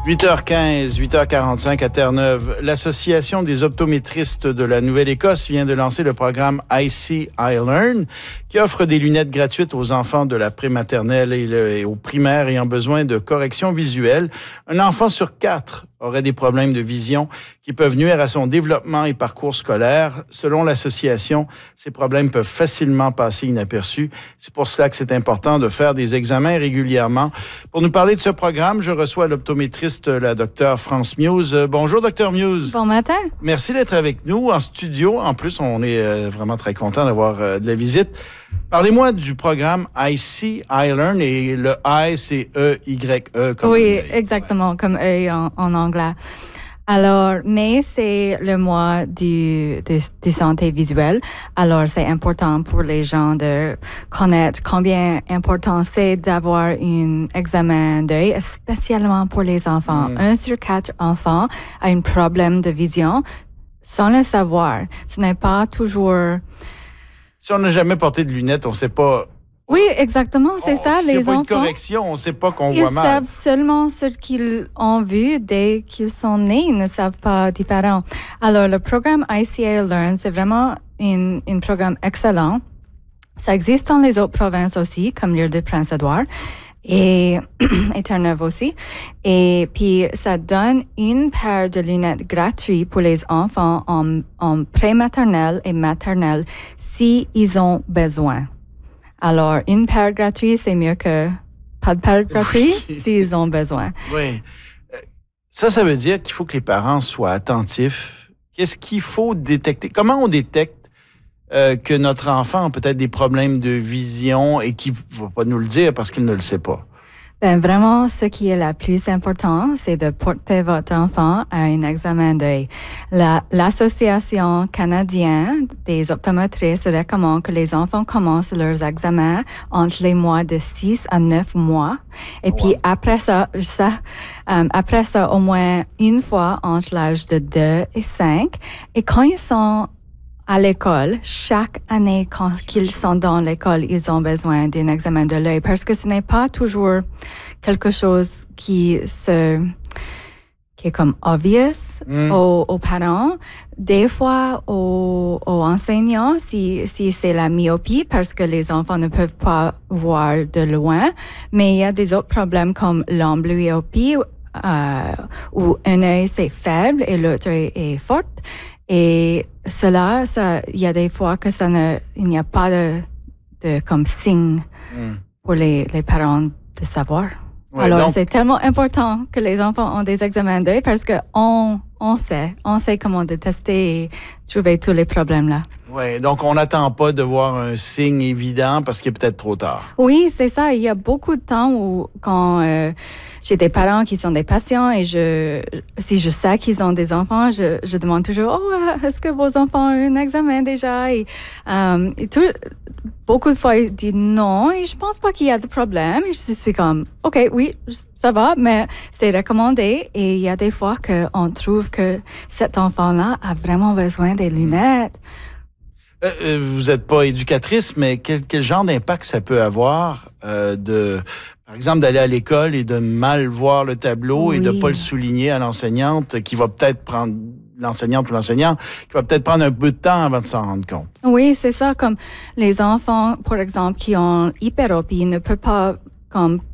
8h15, 8h45 à Terre-Neuve. L'Association des optométristes de la Nouvelle-Écosse vient de lancer le programme I See, I Learn, qui offre des lunettes gratuites aux enfants de la prématernelle et aux primaires ayant besoin de correction visuelle. Un enfant sur 4 aurait des problèmes de vision qui peuvent nuire à son développement et parcours scolaire. Selon l'association, ces problèmes peuvent facilement passer inaperçus. C'est pour cela que c'est important de faire des examens régulièrement. Pour nous parler de ce programme, je reçois l'optométriste, la docteure France Muse. Bonjour, docteur Muse. Bon matin. Merci d'être avec nous en studio. En plus, on est vraiment très content d'avoir de la visite. Parlez-moi du programme I See, I Learn, et le I, c'est E-Y-E. Comme oui, exactement, comme œil en anglais. Alors, mai, c'est le mois du santé visuelle. Alors, c'est important pour les gens de connaître combien important c'est d'avoir un examen d'œil, spécialement pour les enfants. 1 sur 4 enfants a un problème de vision sans le savoir. Ce n'est pas toujours... Si on n'a jamais porté de lunettes, on ne sait pas... Oui, exactement, c'est ça, les enfants. S'il n'y a pas une correction, on ne sait pas qu'on voit mal. Ils savent seulement ce qu'ils ont vu dès qu'ils sont nés, ils ne savent pas différent. Alors, le programme ICA Learn, c'est vraiment un programme excellent. Ça existe dans les autres provinces aussi, comme l'île de Prince-Édouard et Terre-Neuve aussi. Et puis, ça donne une paire de lunettes gratuites pour les enfants en prématernelle et maternelle s'ils ont besoin. Alors, une paire gratuite, c'est mieux que pas de paire gratuite s'ils ont besoin. Oui. Ça veut dire qu'il faut que les parents soient attentifs. Qu'est-ce qu'il faut détecter? Comment on détecte que notre enfant a peut-être des problèmes de vision et qu'il ne va pas nous le dire parce qu'il ne le sait pas? Ben vraiment, ce qui est le plus important, c'est de porter votre enfant à un examen d'œil. L'Association canadienne des optométristes recommande que les enfants commencent leurs examens entre les mois de 6 à 9 mois. Et puis après ça, au moins une fois entre l'âge de 2 et 5. Et quand ils sont à l'école, chaque année, quand ils sont dans l'école, ils ont besoin d'un examen de l'œil parce que ce n'est pas toujours quelque chose qui est comme obvious aux parents. Des fois, aux enseignants, si c'est la myopie, parce que les enfants ne peuvent pas voir de loin, mais il y a des autres problèmes comme l'amblyopie, où un œil c'est faible et l'autre est fort. Et cela, il y a des fois que il n'y a pas de comme signe pour les parents de savoir. Ouais, alors, c'est tellement important que les enfants ont des examens d'œil parce que on sait comment détester et trouver tous les problèmes là. Oui, donc on n'attend pas de voir un signe évident parce qu'il est peut-être trop tard. Oui, c'est ça. Il y a beaucoup de temps où quand j'ai des parents qui sont des patients et si je sais qu'ils ont des enfants, je demande toujours est-ce que vos enfants ont un examen déjà? Et beaucoup de fois, ils disent non et je pense pas qu'il y a de problème. Et je suis comme OK, oui, ça va, mais c'est recommandé. Et il y a des fois qu'on trouve que cet enfant-là a vraiment besoin des lunettes. Vous n'êtes pas éducatrice, mais quel genre d'impact ça peut avoir par exemple, d'aller à l'école et de mal voir le tableau et de ne pas le souligner à l'enseignante qui va peut-être prendre l'enseignante ou l'enseignant qui va peut-être prendre un peu de temps avant de s'en rendre compte. Oui, c'est ça. Comme les enfants, par exemple, qui ont hyperopie ne peuvent pas comme